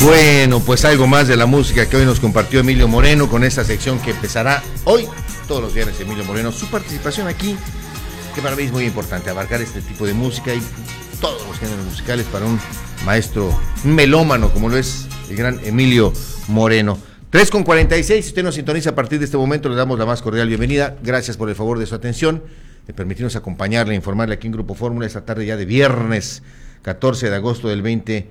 Bueno, pues algo más de la música que hoy nos compartió Emilio Moreno con esta sección que empezará hoy, todos los viernes. Emilio Moreno, su participación aquí, que para mí es muy importante, abarcar este tipo de música y todos los géneros musicales para un maestro, un melómano como lo es el gran Emilio Moreno. 3:46, si usted nos sintoniza a partir de este momento, le damos la más cordial bienvenida. Gracias por el favor de su atención, de permitirnos acompañarle, informarle aquí en Grupo Fórmula esta tarde ya de viernes 14 de agosto del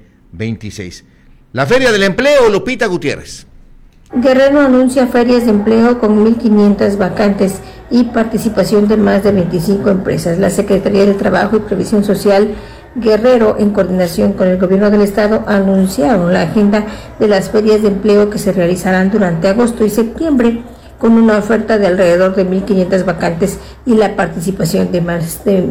2026. La Feria del Empleo, Lupita Gutiérrez. Guerrero anuncia ferias de empleo con 1,500 vacantes y participación de más de 25 empresas. La Secretaría de Trabajo y Previsión Social Guerrero, en coordinación con el Gobierno del Estado, anunciaron la agenda de las ferias de empleo que se realizarán durante agosto y septiembre, con una oferta de alrededor de 1,500 vacantes y la participación de más de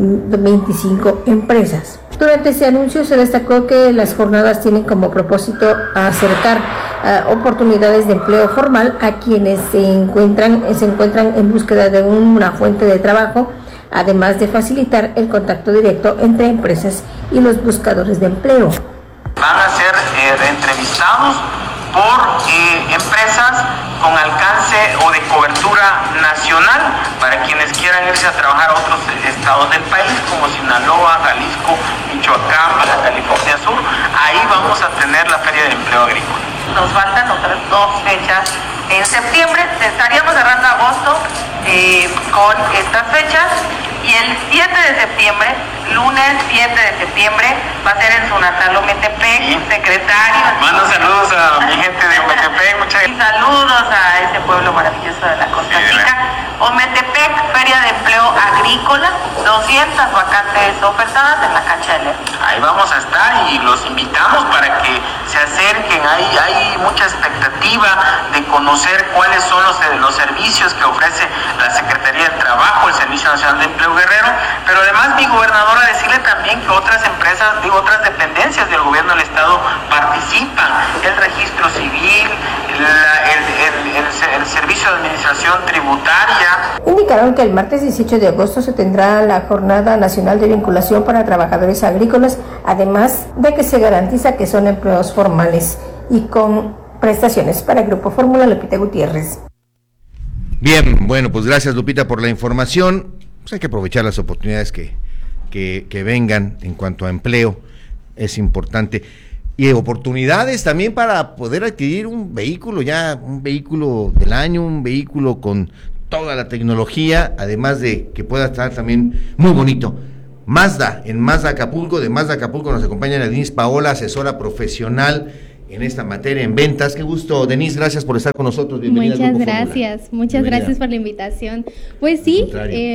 25 empresas. Durante ese anuncio se destacó que las jornadas tienen como propósito acercar oportunidades de empleo formal a quienes se encuentran en búsqueda de una fuente de trabajo, además de facilitar el contacto directo entre empresas y los buscadores de empleo. Van a ser entrevistados por empresas con alcance o de cobertura nacional para quienes quieran irse a trabajar a otros estados del país como Sinaloa, Jalisco, Michoacán, Baja California Sur. Ahí vamos a tener la Feria de Empleo Agrícola. Nos faltan otras 2 fechas en septiembre. Estaríamos cerrando agosto con estas fechas, y el 7 de septiembre, lunes 7 de septiembre, va a ser en su natal Ometepec, secretario. Mando saludos a mi gente de Ometepec, muchas gracias. Y saludos a ese pueblo maravilloso de la Costa Chica. Ometepec, Feria de Empleo Agrícola, 200 vacantes ofertadas en la cancha de Lerma. Ahí vamos a estar y los invitamos para que se acerquen. Hay mucha expectativa de conocer cuáles son los servicios que ofrece la Secretaría del Trabajo, el Servicio Nacional de Empleo Guerrero, pero además mi gobernadora decirle también que otras empresas, otras dependencias del gobierno del estado participan, el registro civil, el servicio de administración tributaria. Indicaron que el martes 18 de agosto se tendrá la Jornada Nacional de Vinculación para Trabajadores Agrícolas, además de que se garantiza que son empleos formales y con prestaciones. Para el Grupo Fórmula, Lupita Gutiérrez. Bien, bueno, pues gracias Lupita por la información. Pues hay que aprovechar las oportunidades que vengan en cuanto a empleo, es importante. Y oportunidades también para poder adquirir un vehículo del año, un vehículo con toda la tecnología, además de que pueda estar también muy bonito. Mazda, en Mazda Acapulco, de Mazda Acapulco nos acompaña Denise Paola, asesora profesional en esta materia, en ventas. Qué gusto, Denise, gracias por estar con nosotros. Bienvenida. Muchas gracias por la invitación. Pues sí,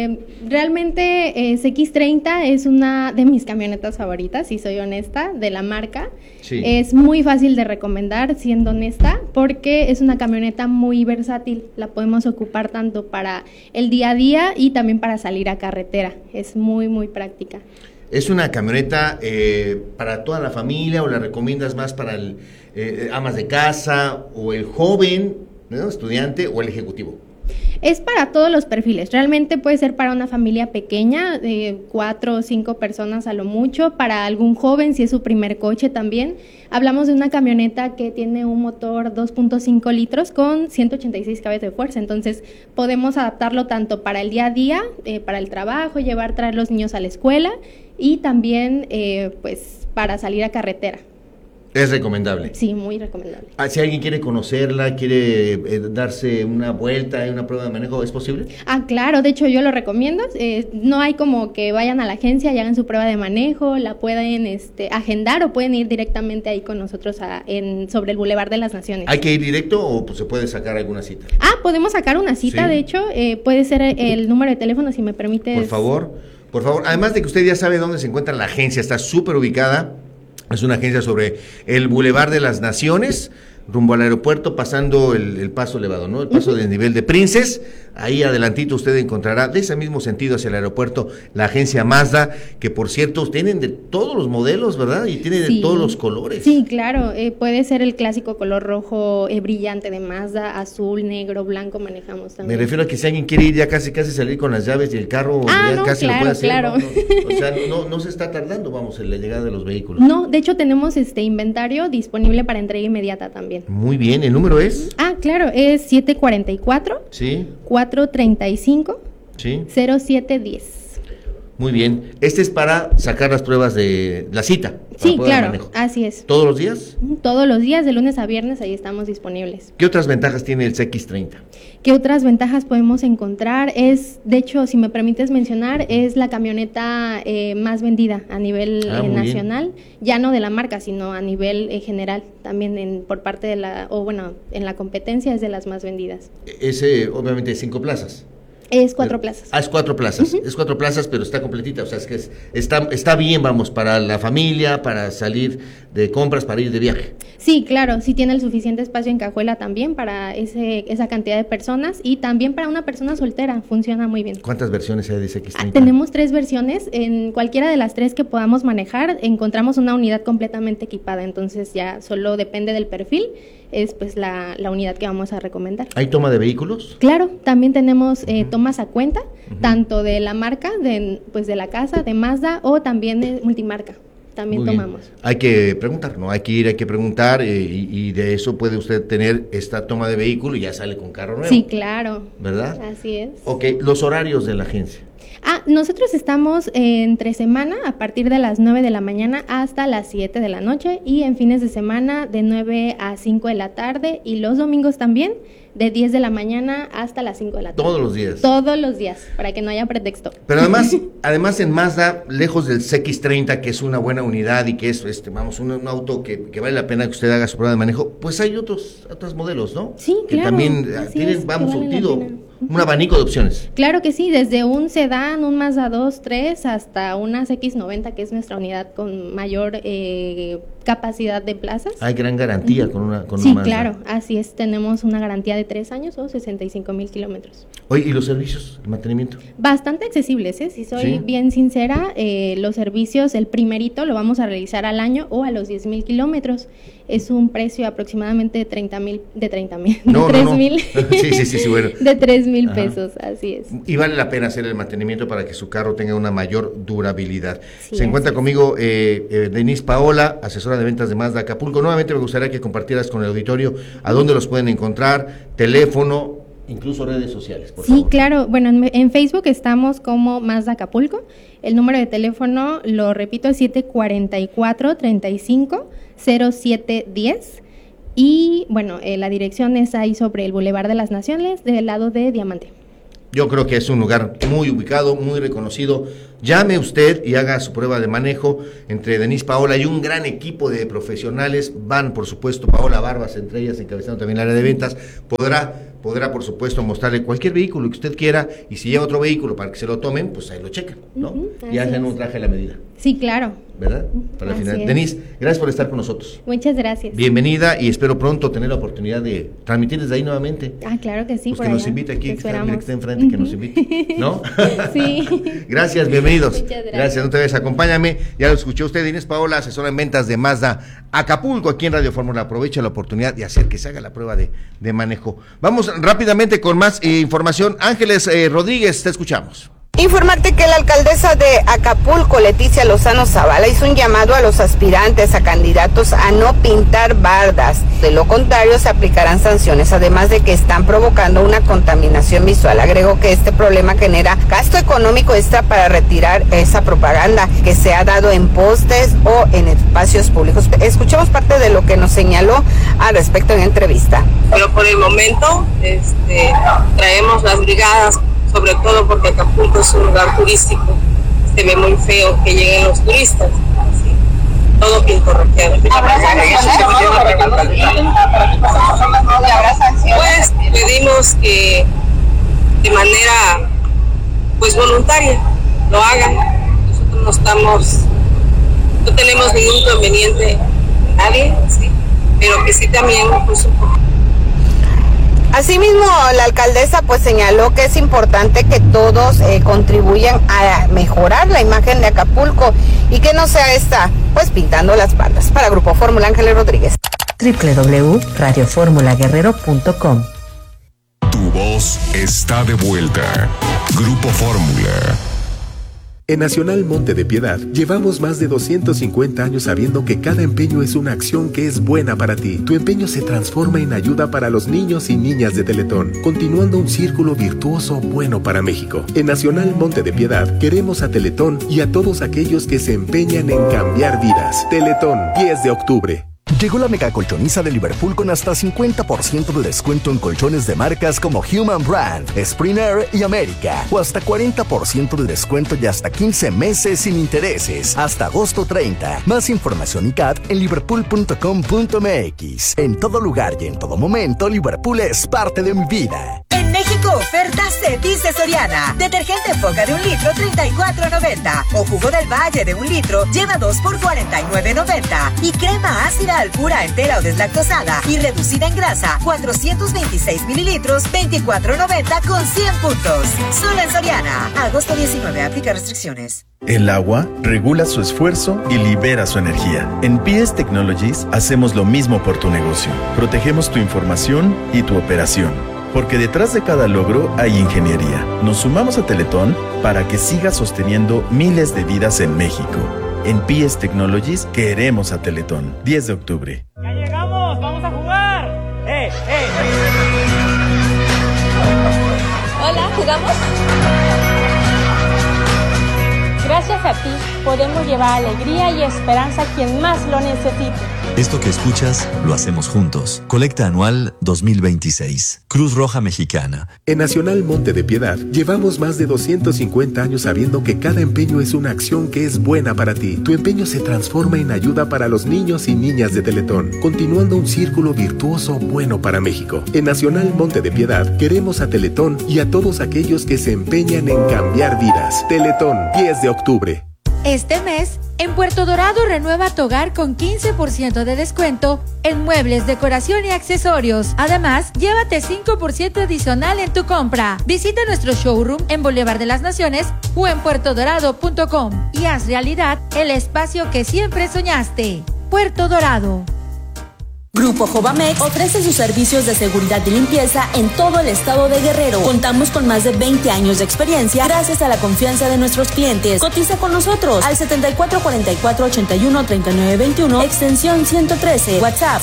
realmente CX30 es una de mis camionetas favoritas, si soy honesta, de la marca. Sí. Es muy fácil de recomendar, siendo honesta, porque es una camioneta muy versátil. La podemos ocupar tanto para el día a día y también para salir a carretera. Es muy, muy práctica. ¿Es una camioneta para toda la familia o la recomiendas más para el amas de casa o el joven, ¿no?, estudiante, o el ejecutivo? Es para todos los perfiles, realmente puede ser para una familia pequeña, de 4 o 5 personas a lo mucho, para algún joven si es su primer coche también. Hablamos de una camioneta que tiene un motor 2.5 litros con 186 caballos de fuerza, entonces podemos adaptarlo tanto para el día a día, para el trabajo, traer los niños a la escuela, y también pues para salir a carretera. ¿Es recomendable? Sí, muy recomendable. Si alguien quiere conocerla, quiere darse una vuelta, una prueba de manejo, ¿es posible? Claro, de hecho yo lo recomiendo. No hay como que vayan a la agencia y hagan su prueba de manejo, la pueden agendar o pueden ir directamente ahí con nosotros sobre el Boulevard de las Naciones. ¿Hay que ir directo o pues, se puede sacar alguna cita? Podemos sacar una cita, sí. De hecho, puede ser el número de teléfono, si me permites. Por favor, además de que usted ya sabe dónde se encuentra la agencia, está súper ubicada. Es una agencia sobre el Boulevard de las Naciones, rumbo al aeropuerto, pasando el paso elevado, ¿no? El paso del nivel de Princes. ahí adelantito usted encontrará, de ese mismo sentido hacia el aeropuerto, la agencia Mazda, que por cierto tienen de todos los modelos, ¿verdad? Y tienen de todos los colores. Sí, claro, puede ser el clásico color rojo brillante de Mazda, azul, negro, blanco manejamos también. Me refiero a que si alguien quiere ir ya casi salir con las llaves y el carro, ya no, casi claro, lo puede hacer. Claro. O sea, no se está tardando, vamos, en la llegada de los vehículos. No, de hecho tenemos inventario disponible para entrega inmediata también. Muy bien, ¿el número es? Claro, es 744 Sí. 435 Sí. 0710. Muy bien. Este es para sacar las pruebas de la cita. Sí, claro, así es. ¿Todos los días? Todos los días, de lunes a viernes, ahí estamos disponibles. ¿Qué otras ventajas tiene el CX30? ¿Qué otras ventajas podemos encontrar? De hecho, si me permites mencionar, es la camioneta más vendida a nivel nacional, ya no de la marca, sino a nivel general, también por parte de en la competencia es de las más vendidas. Ese, obviamente, 5 plazas. Es 4 plazas. Es 4 plazas, es 4 plazas, pero está completita, o sea, es que está bien, vamos, para la familia, para salir de compras, para ir de viaje. Sí, claro, sí tiene el suficiente espacio en cajuela también para esa cantidad de personas y también para una persona soltera, funciona muy bien. ¿Cuántas versiones hay de CX30? Tenemos 3 versiones, en cualquiera de las 3 que podamos manejar, encontramos una unidad completamente equipada, entonces ya solo depende del perfil, es pues la unidad que vamos a recomendar. ¿Hay toma de vehículos? Claro, también tenemos tomas a cuenta, tanto de la marca, de la casa, de Mazda o también de multimarca. También muy tomamos. Bien. Hay que preguntar, ¿no? Hay que preguntar y de eso puede usted tener esta toma de vehículo y ya sale con carro nuevo. Sí, claro. ¿Verdad? Así es. Ok, los horarios de la agencia. Nosotros estamos entre semana a partir de las 9 de la mañana hasta las 7 de la noche y en fines de semana de 9 a 5 de la tarde y los domingos también de 10 de la mañana hasta las 5 de la tarde. Todos los días. Todos los días, para que no haya pretexto. Pero además en Mazda, lejos del CX30, que es una buena unidad y que es un auto que vale la pena que usted haga su prueba de manejo, pues hay otros modelos, ¿no? Sí, que claro. También tienen, surtido un abanico de opciones. Claro que sí, desde un sedán, un Mazda 2, 3, hasta una CX90, que es nuestra unidad con mayor capacidad de plazas. Hay gran garantía con una Sí, Mazda. Claro, así es, tenemos una garantía de 3 años o 65,000 kilómetros. Oye, ¿y los servicios, el mantenimiento? Bastante accesibles, si soy bien sincera, los servicios, el primerito lo vamos a realizar al año o a los 10,000 kilómetros. Es un precio aproximadamente de 3,000. Sí, bueno. De 3,000 pesos, así es. Y vale la pena hacer el mantenimiento para que su carro tenga una mayor durabilidad. Sí, se encuentra conmigo Denise Paola, asesora de ventas de Mazda Acapulco. Nuevamente me gustaría que compartieras con el auditorio a dónde los pueden encontrar, teléfono, incluso redes sociales, por favor. Sí, claro. Bueno, en Facebook estamos como Mazda Acapulco. El número de teléfono, lo repito, es 744-35-0710. Y bueno, la dirección es ahí sobre el Boulevard de las Naciones, del lado de Diamante. Yo creo que es un lugar muy ubicado, muy reconocido. Llame usted y haga su prueba de manejo entre Denise Paola y un gran equipo de profesionales. Van, por supuesto, Paola Barbas, entre ellas, encabezando también el área de ventas. Podrá, por supuesto, mostrarle cualquier vehículo que usted quiera, y si lleva otro vehículo para que se lo tomen, pues ahí lo checan, ¿no? Y hacen un traje a la medida. Sí, claro. ¿Verdad? Para el final. Denise, gracias por estar con nosotros. Muchas gracias. Bienvenida y espero pronto tener la oportunidad de transmitir desde ahí nuevamente. Claro que sí. Pues que nos invite aquí, que está enfrente, que nos invite, ¿no? Sí. Gracias, bienvenidos. Muchas gracias. No te vayas, acompáñame. Ya lo escuchó usted, Inés Paola, asesora en ventas de Mazda Acapulco, aquí en Radio Fórmula. Aprovecha la oportunidad de hacer que se haga la prueba de manejo. Vamos rápidamente con más información. Ángeles Rodríguez, te escuchamos. Informarte que la alcaldesa de Acapulco, Leticia Lozano Zavala, hizo un llamado a los aspirantes a candidatos a no pintar bardas. De lo contrario, se aplicarán sanciones, además de que están provocando una contaminación visual. Agregó que este problema genera gasto económico extra para retirar esa propaganda que se ha dado en postes o en espacios públicos. Escuchemos parte de lo que nos señaló al respecto en entrevista. Pero por el momento traemos las brigadas, sobre todo porque Acapulco es un lugar turístico, se ve muy feo que lleguen los turistas, ¿sí? Todo pintorroqueado. Pues pedimos que de manera voluntaria lo hagan. Nosotros no tenemos ningún inconveniente con nadie, ¿sí? Pero que sí también un poco. Asimismo, la alcaldesa pues señaló que es importante que todos contribuyan a mejorar la imagen de Acapulco y que no sea esta pues pintando las patas. Para Grupo Fórmula, Ángeles Rodríguez. www.radioformulaguerrero.com. Tu voz está de vuelta. Grupo Fórmula. En Nacional Monte de Piedad llevamos más de 250 años sabiendo que cada empeño es una acción que es buena para ti. Tu empeño se transforma en ayuda para los niños y niñas de Teletón, continuando un círculo virtuoso bueno para México. En Nacional Monte de Piedad queremos a Teletón y a todos aquellos que se empeñan en cambiar vidas. Teletón, 10 de octubre. Llegó la mega colchoniza de Liverpool con hasta 50% de descuento en colchones de marcas como Human Brand, Springer y América, o hasta 40% de descuento y hasta 15 meses sin intereses, hasta agosto 30. Más información y CAT en liverpool.com.mx. En todo lugar y en todo momento, Liverpool es parte de mi vida. En México, ofertas se dice Soriana. Detergente Foca de 1 litro, $34.90. O jugo del Valle de 1 litro, lleva 2 por $49.90. Y crema ácida Alpura entera o deslactosada y reducida en grasa, 426 mililitros, $24.90 con 100 puntos. Solo en Soriana. Agosto 19, aplica restricciones. El agua regula su esfuerzo y libera su energía. En PS Technologies hacemos lo mismo por tu negocio. Protegemos tu información y tu operación. Porque detrás de cada logro hay ingeniería. Nos sumamos a Teletón para que siga sosteniendo miles de vidas en México. En PS Technologies queremos a Teletón. 10 de octubre. ¡Ya llegamos! ¡Vamos a jugar! Hola, ¿jugamos? Gracias a ti podemos llevar alegría y esperanza a quien más lo necesite. Esto que escuchas, lo hacemos juntos. Colecta Anual 2026. Cruz Roja Mexicana. En Nacional Monte de Piedad llevamos más de 250 años sabiendo que cada empeño es una acción que es buena para ti. Tu empeño se transforma en ayuda para los niños y niñas de Teletón, continuando un círculo virtuoso bueno para México. En Nacional Monte de Piedad queremos a Teletón y a todos aquellos que se empeñan en cambiar vidas. Teletón, 10 de octubre. Este mes, en Puerto Dorado renueva tu hogar con 15% de descuento en muebles, decoración y accesorios. Además, llévate 5% adicional en tu compra. Visita nuestro showroom en Boulevard de las Naciones o en puertodorado.com y haz realidad el espacio que siempre soñaste. Puerto Dorado. Grupo Jovamex ofrece sus servicios de seguridad y limpieza en todo el estado de Guerrero. Contamos con más de 20 años de experiencia gracias a la confianza de nuestros clientes. Cotiza con nosotros al 7444-813921, extensión 113, WhatsApp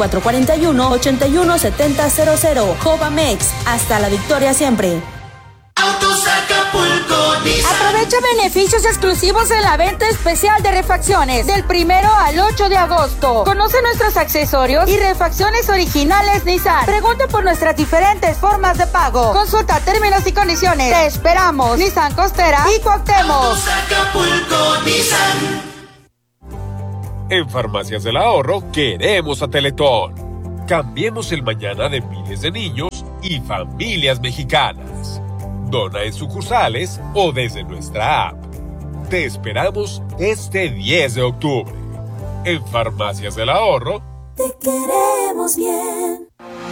7441-817000. Jovamex, hasta la victoria siempre. Autos Acapulco Nissan. Aprovecha beneficios exclusivos en la venta especial de refacciones del 1 al 8 de agosto. Conoce nuestros accesorios y refacciones originales Nissan. Pregunta por nuestras diferentes formas de pago. Consulta términos y condiciones. Te esperamos. Nissan Costera y Cuauhtémoc. Autos Acapulco Nissan. En Farmacias del Ahorro queremos a Teletón. Cambiemos el mañana de miles de niños y familias mexicanas. Dona en sucursales o desde nuestra app. Te esperamos este 10 de octubre. En Farmacias del Ahorro. Te queremos bien.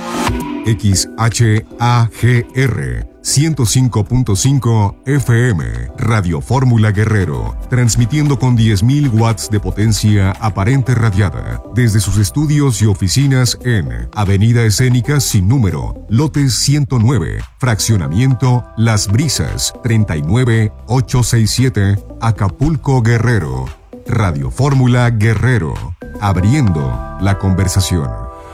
XHAGR 105.5 FM Radio Fórmula Guerrero, transmitiendo con 10.000 watts de potencia aparente radiada desde sus estudios y oficinas en Avenida Escénica sin número, lote 109, fraccionamiento Las Brisas, 39867, Acapulco, Guerrero. Radio Fórmula Guerrero, abriendo la conversación.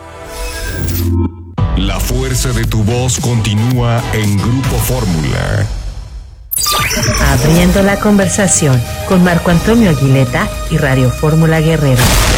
La fuerza de tu voz continúa en Grupo Fórmula. Abriendo la conversación con Marco Antonio Aguileta y Radio Fórmula Guerrero.